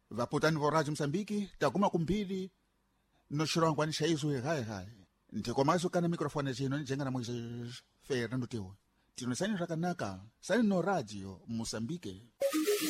vaputani vo rádio Moçambique taguma kumbiri no xirongwanisha izo hai ndikomaso kana microfone chino njengana Moisés Fernando Teu tino sani rakanaka sani no rádio Moçambique.